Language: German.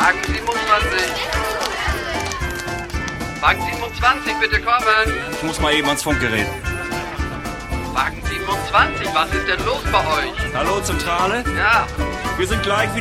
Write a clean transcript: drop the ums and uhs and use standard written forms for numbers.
Wagen 27. Wagen 27, bitte kommen. Ich muss mal eben ans Funkgerät. Wagen 27, was ist denn los bei euch? Hallo, Zentrale? Ja. Wir sind gleich